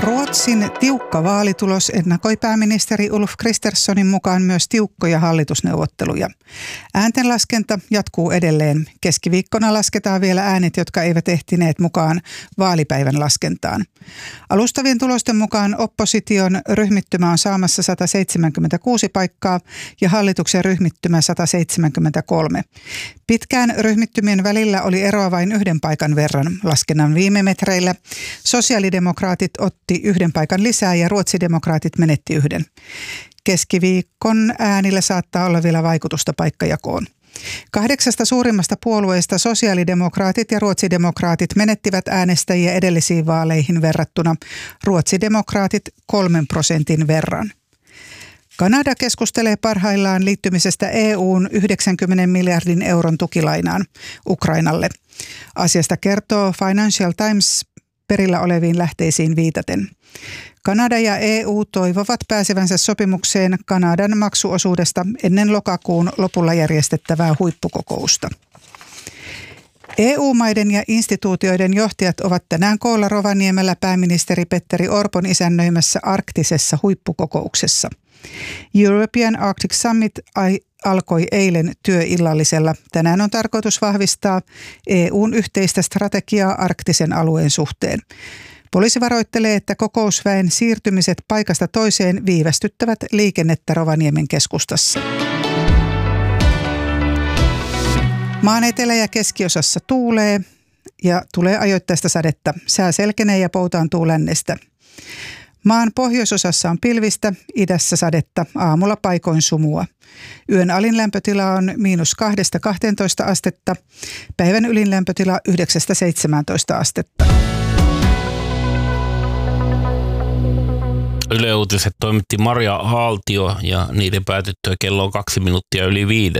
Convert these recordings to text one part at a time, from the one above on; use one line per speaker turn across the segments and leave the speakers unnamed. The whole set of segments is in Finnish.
Ruotsin tiukka vaalitulos ennakoi pääministeri Ulf Kristerssonin mukaan myös tiukkoja hallitusneuvotteluja. Ääntenlaskenta jatkuu edelleen. Keskiviikkona lasketaan vielä äänet, jotka eivät ehtineet mukaan vaalipäivän laskentaan. Alustavien tulosten mukaan opposition ryhmittymä on saamassa 176 paikkaa ja hallituksen ryhmittymä 173. Pitkään ryhmittymien välillä oli eroa vain 1 paikan verran laskennan viime metreillä. Sosiaalidemokraatit otti 1 paikan lisää ja ruotsidemokraatit menetti 1. Keskiviikon äänillä saattaa olla vielä vaikutusta paikkajakoon. 8 suurimmasta puolueesta sosiaalidemokraatit ja ruotsidemokraatit menettivät äänestäjiä edellisiin vaaleihin verrattuna, ruotsidemokraatit 3% verran. Kanada keskustelee parhaillaan liittymisestä EU:n 90 miljardin euron tukilainaan Ukrainalle. Asiasta kertoo Financial Times perillä oleviin lähteisiin viitaten. Kanada ja EU toivovat pääsevänsä sopimukseen Kanadan maksuosuudesta ennen lokakuun lopulla järjestettävää huippukokousta. EU-maiden ja instituutioiden johtajat ovat tänään koolla Rovaniemellä pääministeri Petteri Orpon isännöimässä arktisessa huippukokouksessa. European Arctic Summit alkoi eilen työillallisella. Tänään on tarkoitus vahvistaa EUn yhteistä strategiaa arktisen alueen suhteen. Poliisi varoittelee, että kokousväen siirtymiset paikasta toiseen viivästyttävät liikennettä Rovaniemen keskustassa. Maan etelä- ja keskiosassa tuulee ja tulee ajoittaista sadetta. Sää selkenee ja poutaantuu lännestä. Maan pohjoisosassa on pilvistä, idässä sadetta, aamulla paikoin sumua. Yön alin lämpötila on -2–12 astetta, päivän ylin lämpötila 9–17 astetta.
Yle Uutiset toimitti Maria Aaltio ja niiden päätyttyä kello on 2 minuuttia yli 5.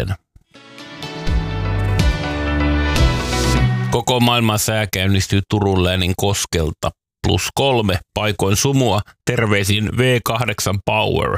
Koko maailman sää käynnistyy Turun läänin Koskelta. +3, paikoin sumua, terveisin V8 Power.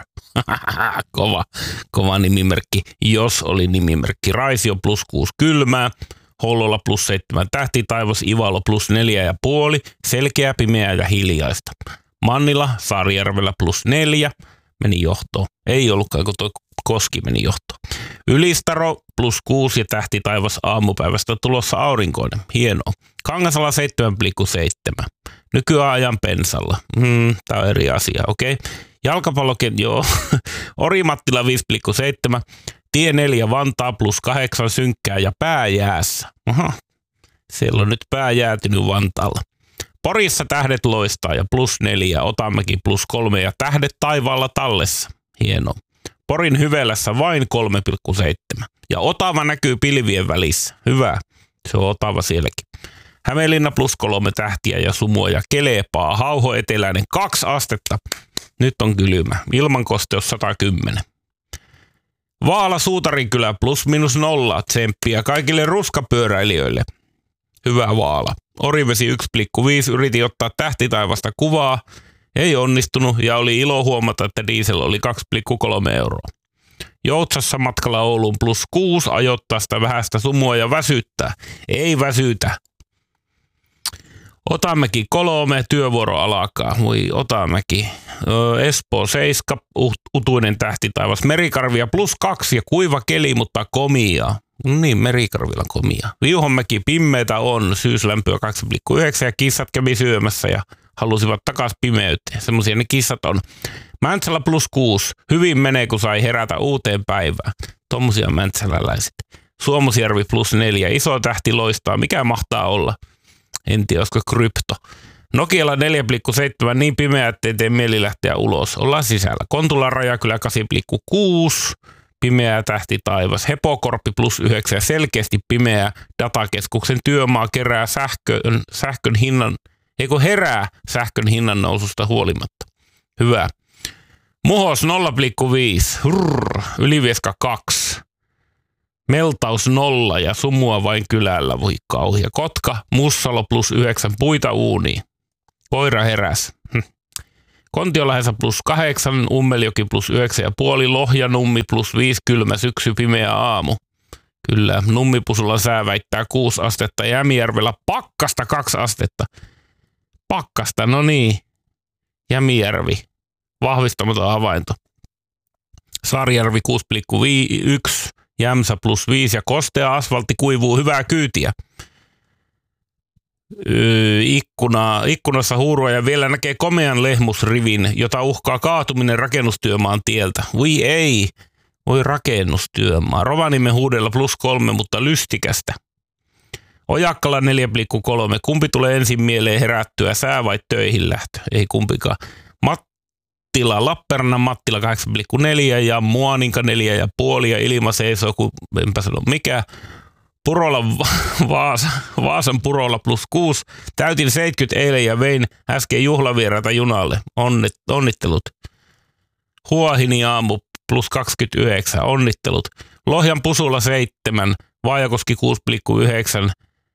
Kova nimimerkki, jos oli nimimerkki. Raisio +6 kylmää, Hollola +7 tähtitaivas, Ivalo +4,5, selkeä, pimeää ja hiljaista. Mannila, Saarijärvellä +4, meni johtoon. Ei ollutkaan, kun tuo Koski meni johtoon. Ylistaro +6 ja tähtitaivas, aamupäivästä tulossa aurinkoinen. Hienoa. Kangasala 7,7. Nykyään ajan pensalla. Tää on eri asia, okei. Jalkapallokin, joo. Orimattila 5,7. Tie 4 Vantaa +8 synkkää ja pää jäässä. Aha. Siellä on nyt pää jäätynyt Vantaalla. Porissa tähdet loistaa ja +4, Otamäki +3 ja tähdet taivaalla tallessa. Hienoa. Porin Hyvelässä vain 3,7. Ja Otava näkyy pilvien välissä. Hyvä. Se on Otava sielläkin. Hämeenlinna +3 tähtiä ja sumua ja kelepaa. Hauho eteläinen 2 astetta. Nyt on kylmä. Ilmankosteus 110. Vaala Suutarinkylä +/0. Tsemppiä kaikille ruskapyöräilijöille. Hyvä Vaala. Orivesi 1,5. Yritin ottaa tähtitaivasta kuvaa. Ei onnistunut ja oli ilo huomata, että diesel oli 2,3 euroa. Joutsassa matkalla Ouluun +6. Ajoittaa sitä vähäistä sumua ja väsyttää. Ei väsytä. Otamäki 3, työvuoro alkaa. Voi Otamäki. Espoo 7, utuinen tähtitaivas. Merikarvia +2 ja kuiva keli, mutta komia. Niin, Merikarvilla komia. Viuhonmäki pimmeitä on, syyslämpöä 2,9 ja kissat kävi syömässä ja halusivat takas pimeyteen. Semmoisia ne kissat on. Mäntsälä +6. Hyvin menee, kun sai herätä uuteen päivään. Tommosia mäntsäläläiset. Suomusjärvi +4. Iso tähti loistaa. Mikä mahtaa olla? En tiedä, olisiko krypto. Nokialla 4,7. Niin pimeä, ettei tee mieli lähteä ulos. Ollaan sisällä. Kontulan Rajakylä 8,6. Pimeä tähti taivas. Hepokorppi +9. Selkeästi pimeä. Datakeskuksen työmaa kerää sähkön hinnan. Eikö herää sähkön hinnan noususta huolimatta. Hyvä. Muhos 0,5. Ylivieska 2. Meltaus 0 ja sumua vain kylällä, voi kauhia. Kotka, Mussalo +9, puita uuniin. Koira heräs. Kontiolahdessa +8, Ummeljoki +9,5, Lohjanummi +5, kylmä syksy, pimeä aamu. Kyllä, Nummipusulla sää väittää 6 astetta, Jämijärvellä pakkasta 2 astetta. Pakkasta, no niin. Jämijärvi, vahvistamaton havainto. Saarijärvi 6,1, Jämsä +5 ja kostea asfaltti kuivuu, hyvää kyytiä. Ikkunassa huurua ja vielä näkee komean lehmusrivin, jota uhkaa kaatuminen rakennustyömaan tieltä. Voi ei, voi rakennustyömaa. Rovaniemen huudella +3, mutta lystikästä. Ojakkala 4,3. Kumpi tulee ensin mieleen herättyä, sää vai töihin lähtö? Ei kumpikaan. Mattila, Lappeenrannan Mattila 8,4 ja Muoninka 4,5 ja ilma seisoo, kun enpä sano mikä. Purola, Vaasan Purola +6. Täytin 70 eilen ja vein äsken juhlavieraita junalle. Onnittelut. Huahini aamu +29. Onnittelut. Lohjan Pusula 7. Vaajakoski 6,9.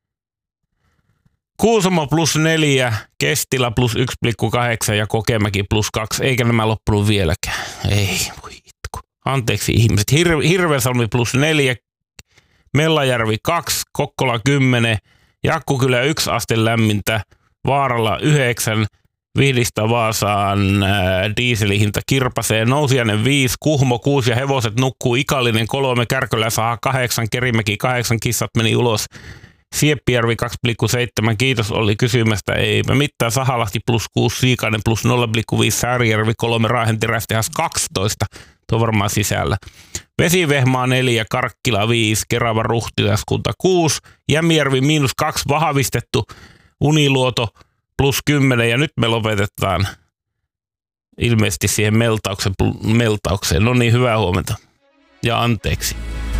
Kuusamo +4, Kestilä +1,8 ja Kokemäki +2. Eikä nämä loppunut vieläkään. Ei, voi itku. Anteeksi ihmiset. Hirvesalmi +4, Mellajärvi 2, Kokkola 10, Jakkukylä 1 aste lämmintä, Vaaralla 9, Vihdistä Vaasaan diiselihinta kirpasee, Nousiainen 5, Kuhmo 6 ja hevoset nukkuu, Ikallinen 3, Kärkölä saa 8, Kerimäki 8, kissat meni ulos. Sieppijärvi 2,7, kiitos oli kysymästä, eipä mitään, Sahalahti +6, Siikainen +0,5, Säärijärvi 3, Raahenterästehas 12, tuo varmaan sisällä. Vesivehmaa 4, Karkkila 5, Kerava Ruhtilaskunta 6, Jämijärvi -2, vahvistettu, Uniluoto +10 ja nyt me lopetetaan ilmeisesti siihen meltaukseen. No niin, hyvää huomenta ja anteeksi.